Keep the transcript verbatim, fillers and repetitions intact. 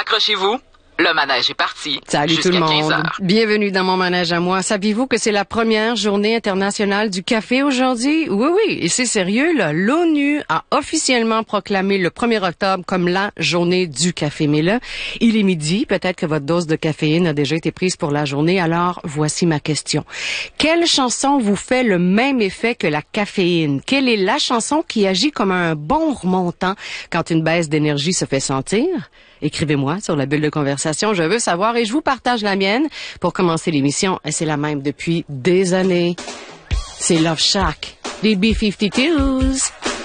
Accrochez-vous, le manège est parti. Salut tout le monde. quinze heures. Bienvenue dans mon manège à moi. Saviez-vous que c'est la première journée internationale du café aujourd'hui? Oui, oui, et c'est sérieux, là. L'ONU a officiellement proclamé le premier octobre comme la journée du café. Mais là, il est midi. Peut-être que votre dose de caféine a déjà été prise pour la journée. Alors, voici ma question. Quelle chanson vous fait le même effet que la caféine? Quelle est la chanson qui agit comme un bon remontant quand une baisse d'énergie se fait sentir? Écrivez-moi sur la bulle de conversation, je veux savoir et je vous partage la mienne pour commencer l'émission. Et c'est la même depuis des années. C'est Love Shack, des B cinquante-deux.